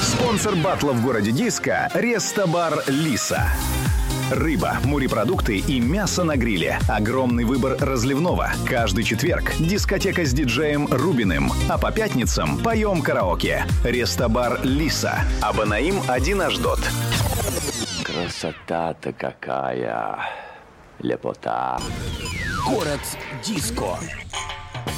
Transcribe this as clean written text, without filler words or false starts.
Спонсор батла в городе Диска – Рестобар Лиса. Рыба, морепродукты и мясо на гриле. Огромный выбор разливного. Каждый четверг дискотека с диджеем Рубиным. А по пятницам поем караоке. Рестобар Лиса. Абанаим 1 Аждот. Красота-то какая. Лепота. Город Диско.